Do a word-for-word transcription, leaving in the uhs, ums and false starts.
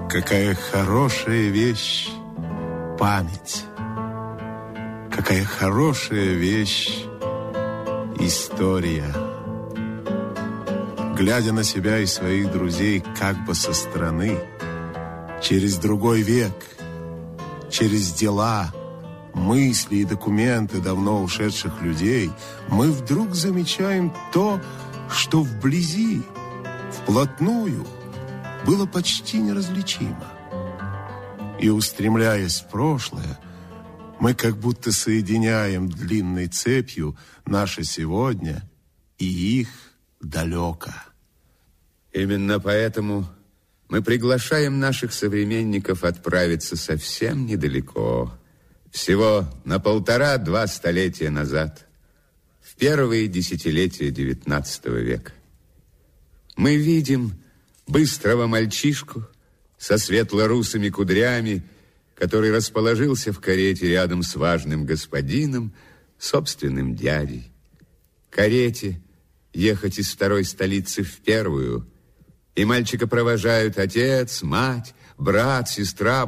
Какая хорошая вещь память. Какая хорошая вещь история. Глядя на себя и своих друзей как бы со стороны, через другой век, через дела, мысли и документы давно ушедших людей, мы вдруг замечаем то, что вблизи, вплотную, было почти неразличимо. И, устремляясь в прошлое, мы как будто соединяем длинной цепью наше сегодня и их далеко. Именно поэтому мы приглашаем наших современников отправиться совсем недалеко, всего на полтора-два столетия назад, в первые десятилетия девятнадцатого века. Мы видим быстрого мальчишку со светло-русыми кудрями, который расположился в карете рядом с важным господином, собственным дядей. Карете ехать из второй столицы в первую, и мальчика провожают отец, мать, брат, сестра,